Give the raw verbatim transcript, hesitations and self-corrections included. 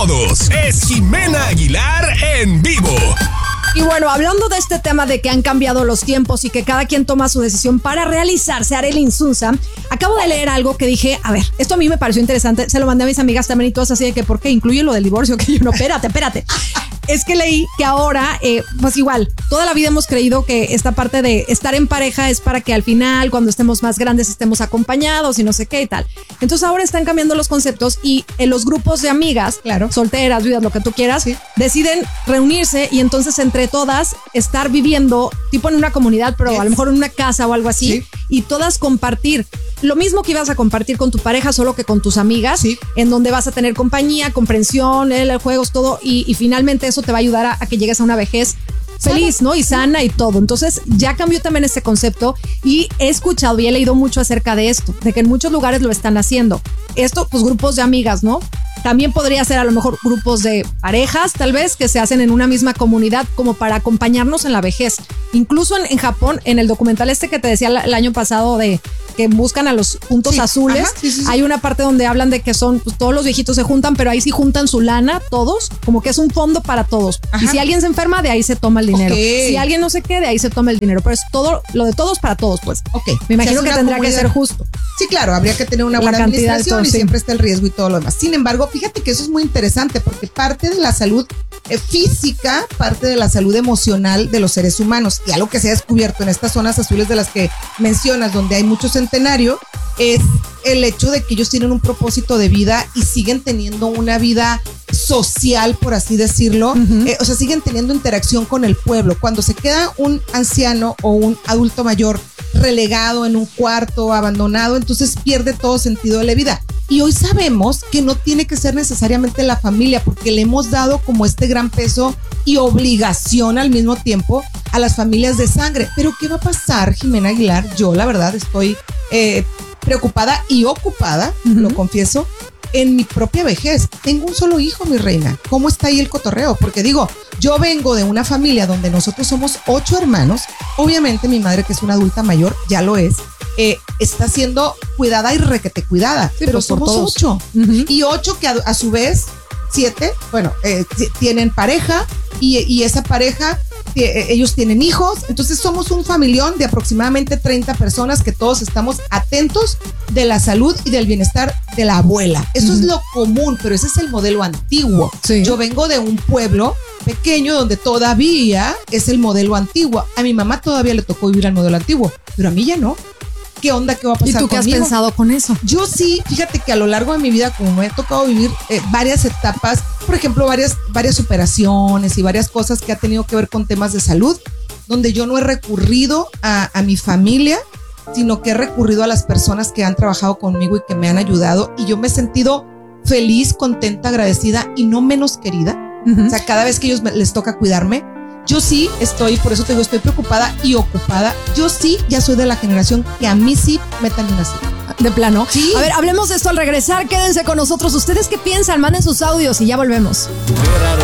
todos. Es Jimena Aguilar en vivo. Y bueno, hablando de este tema de que han cambiado los tiempos y que cada quien toma su decisión para realizarse, Arely Insunza, acabo de leer algo que dije, a ver, esto a mí me pareció interesante, se lo mandé a mis amigas también y todas así de que, ¿por qué incluye lo del divorcio? Que yo no, espérate, espérate. Es que leí que ahora, eh, pues igual, toda la vida hemos creído que esta parte de estar en pareja es para que al final, cuando estemos más grandes, estemos acompañados y no sé qué y tal. Entonces ahora están cambiando los conceptos y en los grupos de amigas, claro, solteras, viudas, lo que tú quieras, sí, deciden reunirse y entonces entre todas estar viviendo tipo en una comunidad, pero yes, a lo mejor en una casa o algo así, sí, y todas compartir lo mismo que ibas a compartir con tu pareja, solo que con tus amigas, sí, en donde vas a tener compañía, comprensión, el, juegos, todo, y, y finalmente eso te va a ayudar a, a que llegues a una vejez feliz, ¿no? Y sana y todo. Entonces ya cambió también este concepto y he escuchado y he leído mucho acerca de esto, de que en muchos lugares lo están haciendo. Esto, pues grupos de amigas, ¿no? También podría ser a lo mejor grupos de parejas, tal vez, que se hacen en una misma comunidad como para acompañarnos en la vejez. Incluso en, en Japón, en el documental este que te decía el, el año pasado de que buscan a los puntos sí, azules, ajá, sí, sí, sí, hay una parte donde hablan de que son, pues todos los viejitos se juntan, pero ahí sí juntan su lana, todos, como que es un fondo para todos. Ajá. Y si alguien se enferma, de ahí se toma el dinero. Okay. Si alguien no se quede, de ahí se toma el dinero. Pero es todo, lo de todos para todos, pues. Ok. Me imagino que tendría comunidad que ser justo. Sí, claro, habría que tener una buena administración todo, y sí, siempre está el riesgo y todo lo demás. Sin embargo, fíjate que eso es muy interesante porque parte de la salud eh, física, parte de la salud emocional de los seres humanos, y algo que se ha descubierto en estas zonas azules de las que mencionas, donde hay mucho centenario, es el hecho de que ellos tienen un propósito de vida y siguen teniendo una vida social, por así decirlo, uh-huh, eh, o sea, siguen teniendo interacción con el pueblo. Cuando se queda un anciano o un adulto mayor relegado en un cuarto, abandonado, entonces pierde todo sentido de la vida. Y hoy sabemos que no tiene que ser necesariamente la familia, porque le hemos dado como este gran peso y obligación al mismo tiempo a las familias de sangre. Pero ¿qué va a pasar, Jimena Aguilar? Yo, la verdad, estoy eh, preocupada y ocupada, uh-huh, lo confieso, en mi propia vejez. Tengo un solo hijo, mi reina. ¿Cómo está ahí el cotorreo? Porque digo, yo vengo de una familia donde nosotros somos ocho hermanos. Obviamente mi madre, que es una adulta mayor, ya lo es, eh, está siendo cuidada y requete cuidada, sí, pero somos todos. ocho. Uh-huh. Y ocho que a, a su vez, siete, bueno, eh, tienen pareja y, y esa pareja, eh, ellos tienen hijos. Entonces somos un familión de aproximadamente treinta personas que todos estamos atentos de la salud y del bienestar de la abuela. Eso uh-huh, es lo común, pero ese es el modelo antiguo. Sí. Yo vengo de un pueblo pequeño donde todavía es el modelo antiguo. A mi mamá todavía le tocó vivir al modelo antiguo, pero a mí ya no. ¿Qué onda? ¿Qué va a pasar conmigo? ¿Y tú qué has pensado con eso? Yo sí, fíjate que a lo largo de mi vida, como me ha tocado vivir eh, varias etapas, por ejemplo, varias, varias operaciones y varias cosas que ha tenido que ver con temas de salud, donde yo no he recurrido a, a mi familia, sino que he recurrido a las personas que han trabajado conmigo y que me han ayudado, y yo me he sentido feliz, contenta, agradecida y no menos querida. Uh-huh. O sea, cada vez que ellos me, les toca cuidarme, yo sí estoy, por eso te digo, estoy preocupada y ocupada. Yo sí ya soy de la generación que a mí sí metan una cita. ¿De plano? Sí. A ver, hablemos de esto al regresar. Quédense con nosotros. ¿Ustedes qué piensan? Manden sus audios y ya volvemos. Qué raro